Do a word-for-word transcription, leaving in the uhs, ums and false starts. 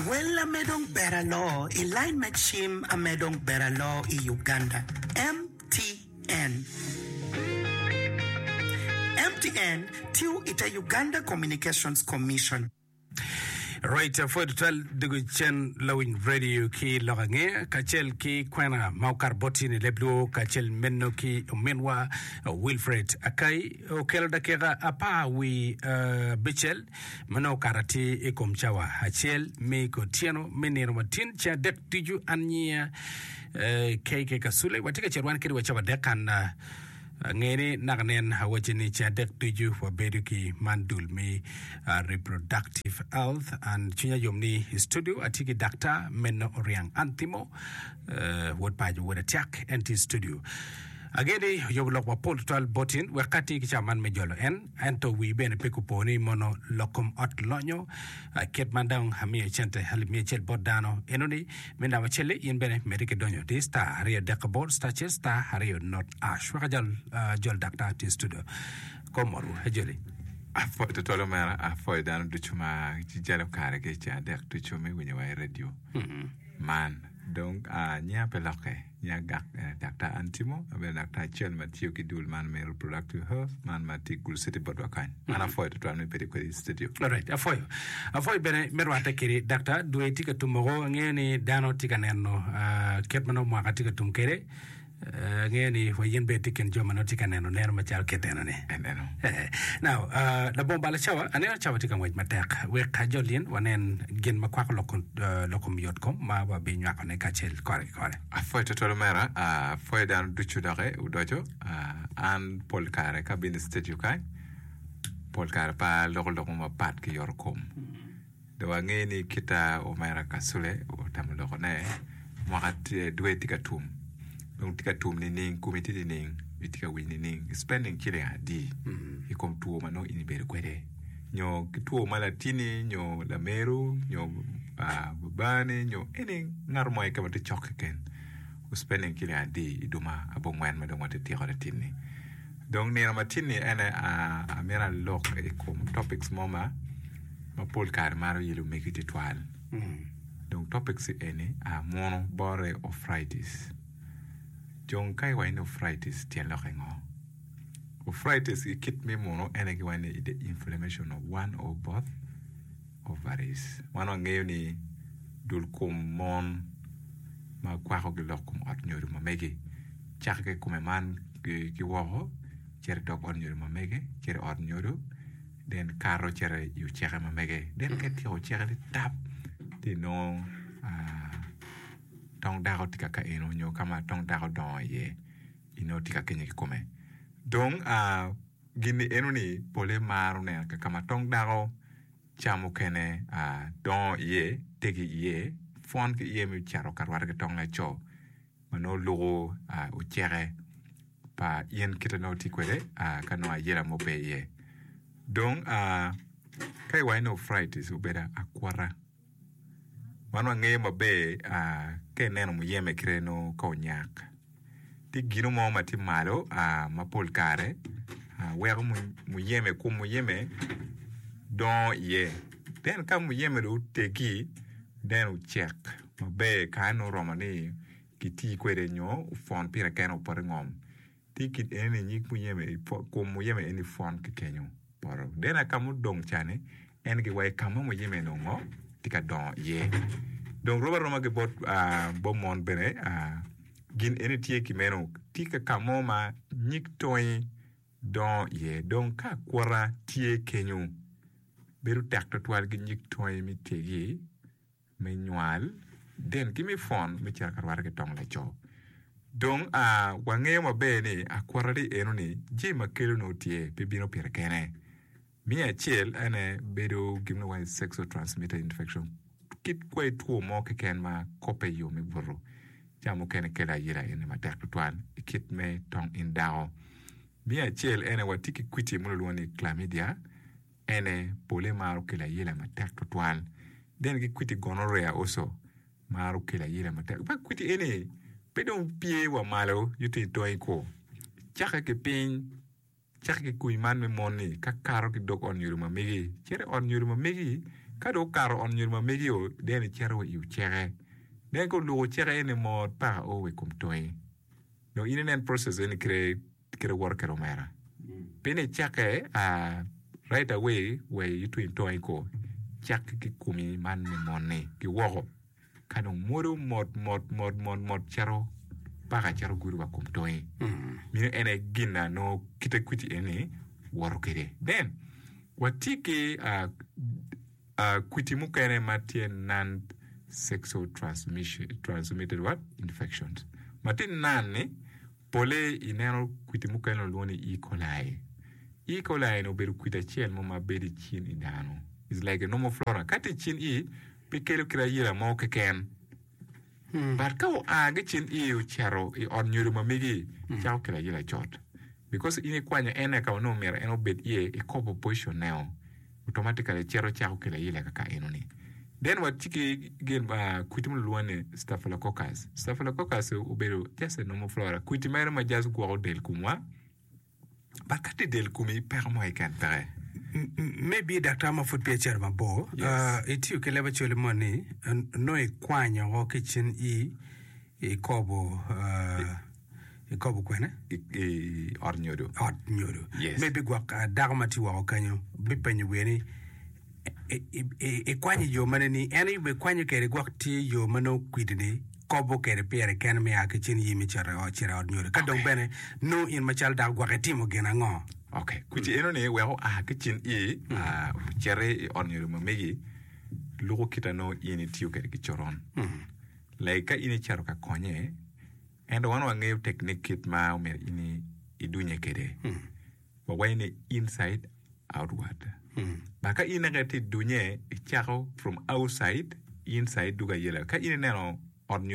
Well, a medong beralo, a line machine a medong beralo in Uganda. M T N. M T N, tiu ita Uganda Communications Commission. Right, for the twelve degree chen lowing radio ki logange kachel ki kwana maukar botini leblo kachel menno ki menwa Wilfred akai okelo dakega apa wi uh, bichel mano karati ekomchawa hachel me ko tiano menero matin cha dek tiju anya uh, keke kasule watika cherwan kiri wachawa dekan uh, ngene nagnen hawajini cha dek tuju for beduki mandul me uh, reproductive health and chunya yomni studio atiki doctor menno oriang antimo uh, word page word attack anti studio agede yoblok wa pol twelve botin wakati kichaman mejolo en ento wi bene pekuponi mono lokom ot lonyo uh, ket mandang hamie chente halimi chel bodano enoni mena wachele yin bene medike donyo di star hario dekabor star chel star hario not ash wakajal uh, jol doctor ati studio komoru hejoli afo to tolo mera afo dan du chuma jijalo kare ke cha dek tu chumi winya wa radio mm-hmm. man donc a nya peloke nya gak doctor antimo abe doctor chel matio ki dul man me reproductive health man mati gul city bodwa kan ana fo to tolo me pedi ko studio all right afo afo bene merwa takiri doctor duwe tika tumoro ngene dano tika nenno uh, ketmano mo akatika tumkere Uh, ngeni wayen be tiken joma no tika neno neno machal keteno ne neno now uh, la bomba la chawa anena chawa tika ngwej matek we kajolien wanen gen makwako lokon uh, lokom yotkom ma ba be nyako ne kachel kore kore a foi totolo mera a foi dan duchu dare udojo uh, an pol kare ka bin studio kai pol kare pa loko loko ma pat ki yorkom do ngeni kita o mera kasule o tam loko ne wakati duwe tika tum donc tika tum ni ning committee ni ning bitika wini ning spending kile adi mm-hmm. ikom tuo mano inibere kwede nyo tuo malatini nyo la meru nyo uh, bubane nyo ene ngarmo ay kamate chokken spending kile adi iduma abongwan madong wate tiro la tinni donc ni ramatini ene a uh, amera lok ikom topics moma ma pol kar maro yilu make it étoile mm-hmm. donc topics ene a uh, mono bore arthritis Jong kai wa no arthritis tielo rengo. Arthritis it kit me mono energy when the inflammation of one or both ovaries. One on ni dul kum mon ma kwa ko gilo kum at nyoru ma mege. Chake kum man ki wo cher dog on nyoru ma mege, cher on nyoru. Then karo cher yu cher ma mege. Then get yo cher tap. Di no ah tong daro tika ka eno nyo kama tong daro don ye ino tika kenye kome donc a uh, gini eno ni pole maru ne ka kama tong daro chamu kene a uh, don ye tegi ye fon ke ye mi charo karwar ke tong la cho mano logo a uh, u chere pa yen kita no tikwede a uh, kano a yera mo pe ye donc a uh, kai wa no arthritis ubeda akwara Mano nge mabe a uh, ke neno muyeme kreno ka onyak. Ti gino mo mati malo a uh, mapol kare a uh, wero muyeme ku muyeme don ye. Den ka muyeme do teki den u check. Mabe ka no romani kiti kwere nyo u fon pira keno por ngom. Ti kit ene nyik muyeme ku muyeme eni fon ke kenyo. Poro. Den akamu dong chane en ge wai kama muyeme no ngo tika don ye donc roba roma ke bot uh, bomon bene uh, gin enitie ki meno tika kamoma nyik toy don ye donc ka kwara tie kenyu beru takto twal gi nyik toy mi tegi me nyal den ki mi fon mi char karwar ke tong la cho donc a uh, wange mo bene akwara di enoni je makelo no tie bibino pere kene mi achel ane bedo gimno wa sexual transmitted infection kit kwe tuo mo ke ken ma kope yo mi buru jamu ken kela yira ene ma dak tuan kit me tong in dao mi achel ene watiki kwiti mulo luoni chlamydia ene pole maru kela yira ma dak tuan den ki kwiti gonorrhea also maru kela yira ma dak ba kwiti ene pedon pie wa malo yuti toy ko chaka ke pin chaka ke kuiman me moni ka karo ki dog on yuruma megi chere on yuruma megi ka do karo on nyur ma megi o den chero yu chere den ko lu chere ne mo pa o we kum toy no in an process in kre kre worker o mera pene chake a right away we you to toy ko chak ki kumi man ne monne ki wo kanu moru mod mod mod mod mod chero pa ka chero guru ba kum toy mi ene gina no kitakuti ene woro kere then watiki a uh, kutimuka ene matien non sexual transmission transmitted what infections matin nane pole inero kutimuka ene luoni E. coli E. coli no beru kuita chien mama bedi chin indano is like a normal flora kati chin e pikelo kira yira mo keken hmm. but kao age chin e u charo e on nyuru mamigi hmm. chao kira yira chot because ine kwanya ene ka no mera eno bed e e kopo position now automatically chero chao kila ile kaka enoni then what tiki gen ba kuitimu luane staphylococcus staphylococcus ubero just a normal flora kuitimere ma jazz ko del kumwa ba kati del kumi per mo ikan pere maybe Doctor Mafut Piacher Mabo uh itu keleba chole money no e kwanya o kitchen e e kobo uh e kobo kwena e ornyodo ornyodo yes maybe gwa dagmati wa kanyo bipenyi weni e e e kwanya yo manani any be kwanya kere gwakti yo mano kwidini kobo kere pere ken me akichin yimi chara o chira ornyodo kadong bene no in machal da gwakati mo gena ngo okay kuti eno ne weho a kitchen e a chere ornyodo mamegi lugo kitano ini tiu kere kichoron like ini charo ka konye and one one new technique kit ma umer ini idunye kede mm. but when inside outward mm. baka ina gati dunye charo from outside inside duga yela ka ina no